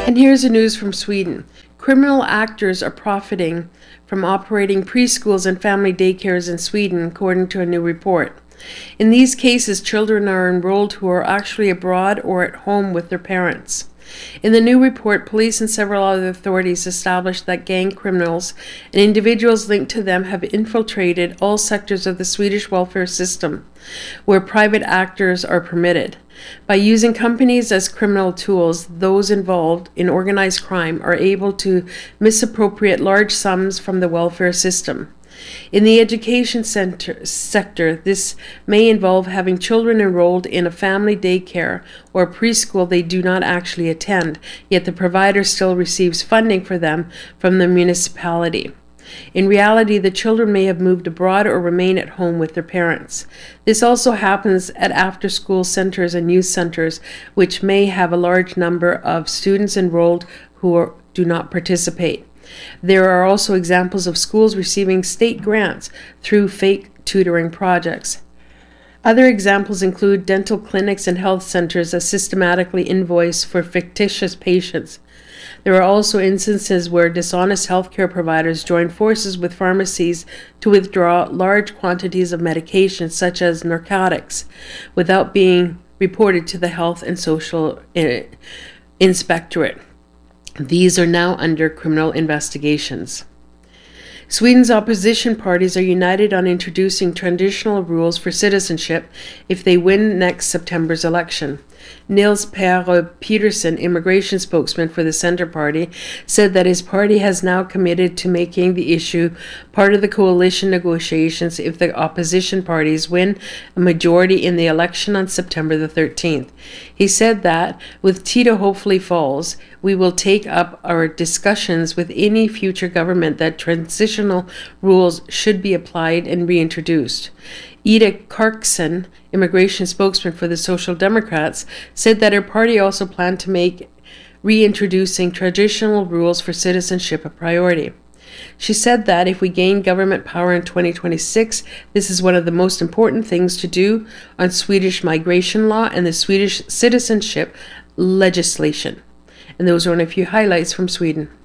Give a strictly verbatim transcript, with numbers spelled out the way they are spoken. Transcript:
And here's the news from Sweden. Criminal actors are profiting from operating preschools and family daycares in Sweden, according to a new report. In these cases, children are enrolled who are actually abroad or at home with their parents. In the new report, police and several other authorities established that gang criminals and individuals linked to them have infiltrated all sectors of the Swedish welfare system, where private actors are permitted. By using companies as criminal tools, those involved in organized crime are able to misappropriate large sums from the welfare system. In the education center, sector, this may involve having children enrolled in a family daycare or preschool they do not actually attend, yet the provider still receives funding for them from the municipality. In reality, the children may have moved abroad or remain at home with their parents. This also happens at after-school centers and youth centers, which may have a large number of students enrolled who are, do not participate. There are also examples of schools receiving state grants through fake tutoring projects. Other examples include dental clinics and health centers that systematically invoice for fictitious patients. There are also instances where dishonest healthcare providers join forces with pharmacies to withdraw large quantities of medications, such as narcotics, without being reported to the Health and Social Inspectorate. These are now under criminal investigations. Sweden's opposition parties are united on introducing transitional rules for citizenship if they win next September's election. Nils Per Peterson, immigration spokesman for the Centre Party, said that his party has now committed to making the issue part of the coalition negotiations if the opposition parties win a majority in the election on September the thirteenth. He said that, with Tito hopefully falls, we will take up our discussions with any future government that transitional rules should be applied and reintroduced. Ida Karkson, immigration spokesman for the Social Democrats, said that her party also planned to make reintroducing traditional rules for citizenship a priority. She said that if we gain government power in twenty twenty-six, this is one of the most important things to do on Swedish migration law and the Swedish citizenship legislation. And those are only a few highlights from Sweden.